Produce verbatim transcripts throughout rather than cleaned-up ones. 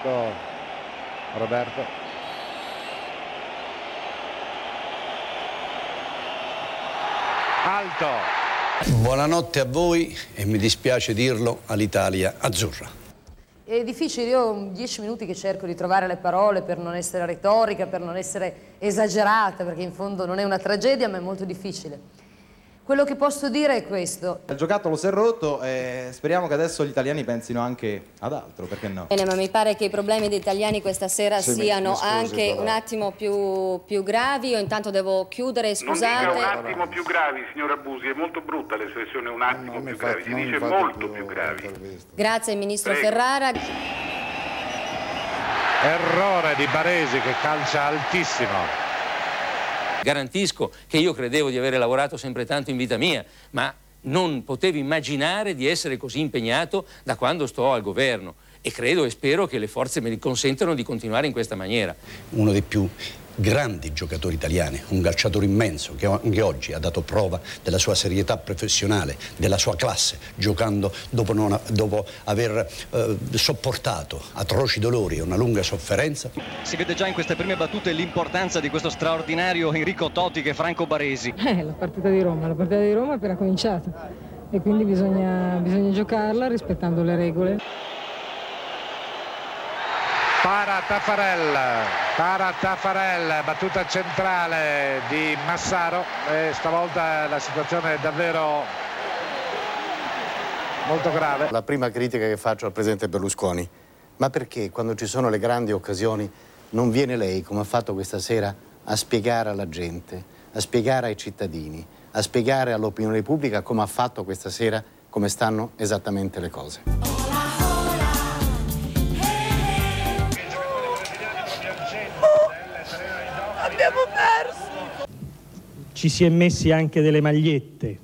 Ecco Roberto. Alto. Buonanotte a voi e mi dispiace dirlo all'Italia azzurra. È difficile, io ho dieci minuti che cerco di trovare le parole per non essere retorica, per non essere esagerata, perché in fondo non è una tragedia ma è molto difficile. Quello che posso dire è questo. Il giocattolo si è rotto e speriamo che adesso gli italiani pensino anche ad altro, perché no? Bene, ma mi pare che i problemi degli italiani questa sera Sì, siano mi scusi, anche però. un attimo più, più gravi. Io intanto devo chiudere, scusate. Non dica un attimo più gravi, signora Busi, è molto brutta l'espressione un attimo Non mi più fate- gravi, si non mi dice fate molto più più gravi. interviste. Grazie Ministro Prego. Ferrara. Errore di Baresi che calcia altissimo. Garantisco che io credevo di avere lavorato sempre tanto in vita mia, ma non potevo immaginare di essere così impegnato da quando sto al governo e credo e spero che le forze mi consentano di continuare in questa maniera. Uno dei più grandi giocatori italiani, un calciatore immenso che anche oggi ha dato prova della sua serietà professionale, della sua classe, giocando dopo, non, dopo aver eh, sopportato atroci dolori e una lunga sofferenza. Si vede già in queste prime battute l'importanza di questo straordinario Enrico Totti che è Franco Baresi. Eh, la partita di Roma, la partita di Roma è appena cominciata e quindi bisogna, bisogna giocarla rispettando le regole. Para Taffarel, para Taffarel, battuta centrale di Massaro e stavolta la situazione è davvero molto grave. La prima critica che faccio al presidente Berlusconi, ma perché quando ci sono le grandi occasioni non viene lei, come ha fatto questa sera, a spiegare alla gente, a spiegare ai cittadini, a spiegare all'opinione pubblica come ha fatto questa sera, come stanno esattamente le cose? Abbiamo perso! Ci si è messi anche delle magliette.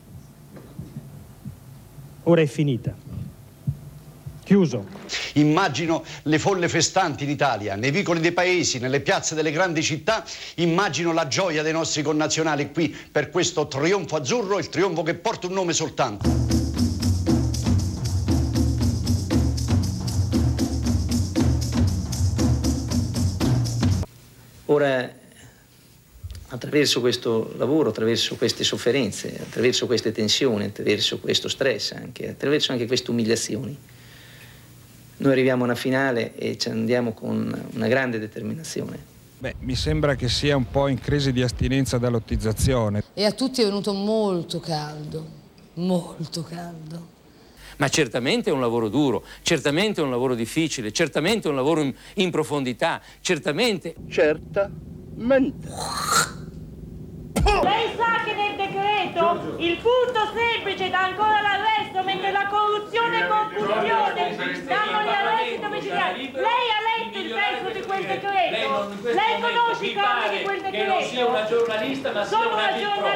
Ora è finita. Chiuso. Immagino le folle festanti in Italia, nei vicoli dei paesi, nelle piazze delle grandi città. Immagino la gioia dei nostri connazionali qui per questo trionfo azzurro, il trionfo che porta un nome soltanto. Ora, attraverso questo lavoro, attraverso queste sofferenze, attraverso queste tensioni, attraverso questo stress anche, attraverso anche queste umiliazioni, noi arriviamo a una finale e ci andiamo con una grande determinazione. Beh, mi sembra che sia un po' in crisi di astinenza da lottizzazione. E a tutti è venuto molto caldo, molto caldo. Ma certamente è un lavoro duro, certamente è un lavoro difficile, certamente è un lavoro in, in profondità, certamente... Certamente. Lei sa che nel decreto il punto semplice dà ancora l'arresto, mentre la corruzione e concussione danno gli arresti domiciliari. Lei ha letto il testo di quel decreto? Lei conosce i commi di quel decreto? Che non sia una giornalista, ma sia Sono una una giornalista.